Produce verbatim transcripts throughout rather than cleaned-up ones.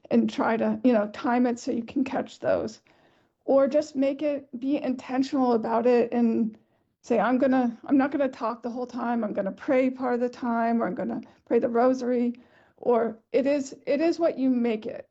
and try to, you know, time it so you can catch those. Or just make it, be intentional about it and say, I'm gonna, I'm not gonna talk the whole time. I'm gonna pray part of the time, or I'm gonna pray the rosary, or it is, it is what you make it.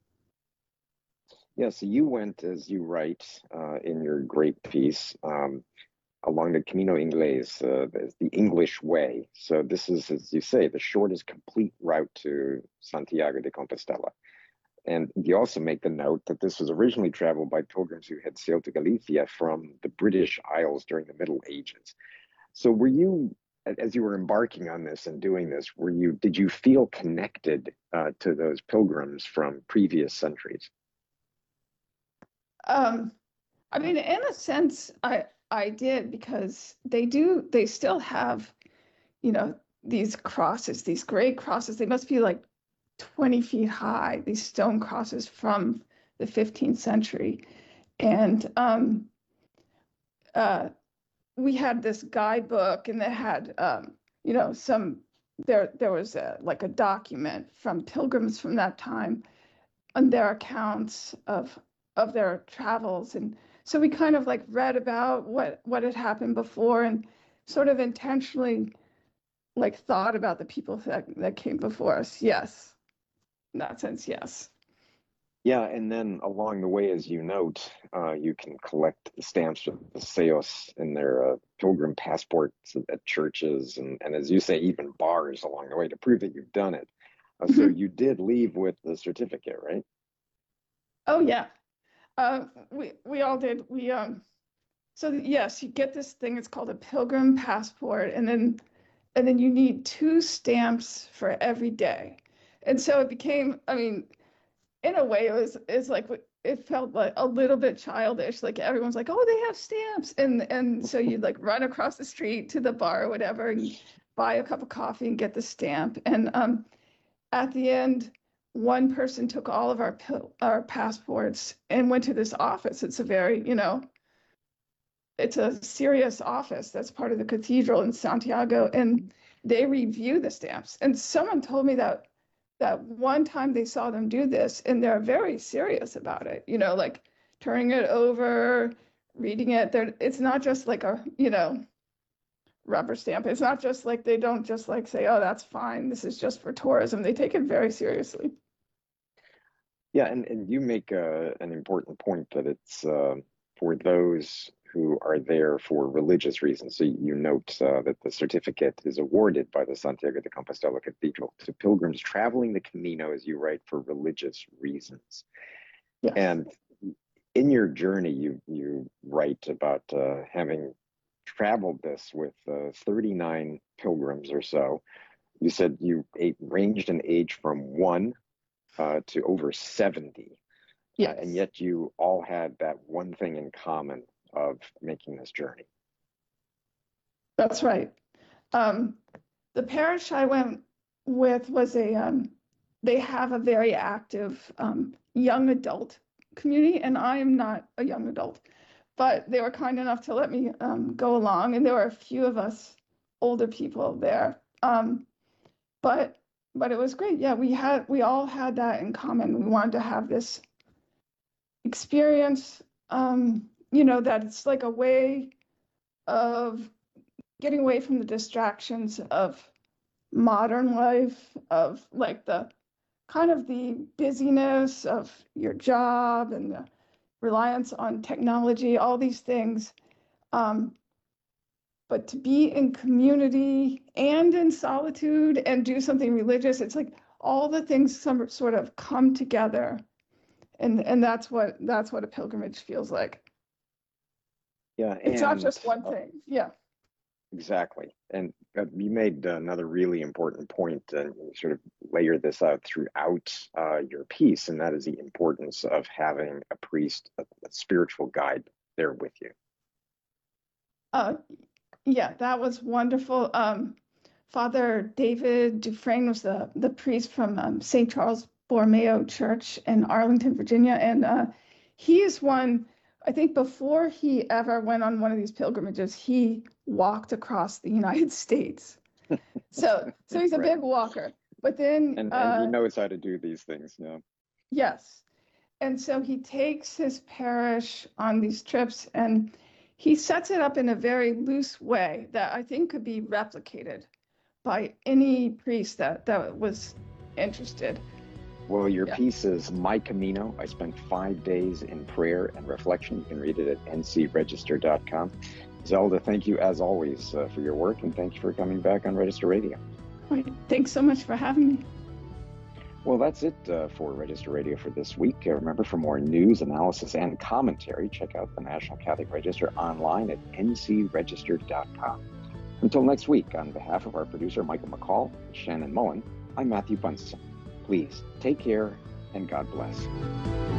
Yeah, so you went, as you write uh, in your great piece, um, along the Camino Inglés, uh, the, the English way. So this is, as you say, the shortest complete route to Santiago de Compostela. And you also make the note that this was originally traveled by pilgrims who had sailed to Galicia from the British Isles during the Middle Ages. So were you, as you were embarking on this and doing this, were you, did you feel connected uh, to those pilgrims from previous centuries? Um, I mean, in a sense, I I did, because they do, they still have, you know, these crosses, these great crosses. They must be like twenty feet high, these stone crosses from the fifteenth century. And um, uh, we had this guidebook, and they had, um, you know, some, there, there was a, like a document from pilgrims from that time on their accounts of of their travels. And so we kind of like read about what what had happened before, and sort of intentionally like thought about the people that, that came before us. Yes, in that sense, yes. Yeah, and then along the way, as you note, uh, you can collect the stamps of the Seos in their uh, pilgrim passports at churches, and, and as you say, even bars along the way to prove that you've done it. Uh, so Mhm. you did leave with the certificate, right? Oh yeah, uh, we we all did. We um so yes, you get this thing. It's called a pilgrim passport, and then and then you need two stamps for every day. And so it became, I mean, in a way, it was it's like it felt like a little bit childish. Like everyone's like, "Oh, they have stamps," and and so you'd like run across the street to the bar or whatever and buy a cup of coffee and get the stamp. And um, at the end, one person took all of our our passports and went to this office. It's a very, you know, it's a serious office that's part of the cathedral in Santiago, and they review the stamps. And someone told me that that one time they saw them do this, and they're very serious about it. You know, like turning it over, reading it. They're, it's not just like a, you know, rubber stamp. It's not just like they don't just like say, "Oh, that's fine. This is just for tourism." They take it very seriously. Yeah, and, and you make uh, an important point that it's uh, for those who are there for religious reasons. So you note uh, that the certificate is awarded by the Santiago de Compostela Cathedral to pilgrims traveling the Camino, as you write, for religious reasons. Yes. And in your journey, you you write about uh, having traveled this with uh, thirty-nine pilgrims or so. You said you ate, ranged in age from one uh, to over seventy. Uh, and Yes. yet you all had that one thing in common of making this journey. That's right. Um, the parish I went with was a, um, they have a very active um, young adult community, and I am not a young adult, but they were kind enough to let me um, go along, and there were a few of us older people there. Um, but but it was great. Yeah, we had we all had that in common. We wanted to have this experience, um, you know, that it's like a way of getting away from the distractions of modern life, of like the kind of the busyness of your job and the reliance on technology, all these things. Um, but to be in community and in solitude and do something religious, it's like all the things some sort of come together. And and that's what that's what a pilgrimage feels like. Yeah, It's not and just one uh, thing. Yeah. exactly. And uh, you made another really important point, and you sort of layer this out throughout uh, your piece, and that is the importance of having a priest, a, a spiritual guide there with you. Uh, yeah, that was wonderful. Um, Father David Dufresne was the, the priest from um, Saint Charles Borromeo Church in Arlington, Virginia. And uh, he is one, I think before he ever went on one of these pilgrimages, he walked across the United States. So, so he's a Right. big walker. But then, And and he uh, knows how to do these things. Yeah. Yes. And so he takes his parish on these trips and he sets it up in a very loose way that I think could be replicated by any priest that, that was interested. Well, your Yeah. piece is My Camino. I spent five days in prayer and reflection. You can read it at n c register dot com. Zelda, thank you as always uh, for your work, and thank you for coming back on Register Radio. All right. Thanks so much for having me. Well, that's it uh, for Register Radio for this week. Uh, remember, for more news, analysis, and commentary, check out the National Catholic Register online at n c register dot com. Until next week, on behalf of our producer, Michael McCall, and Shannon Mullen, I'm Matthew Bunson. Please take care, and God bless.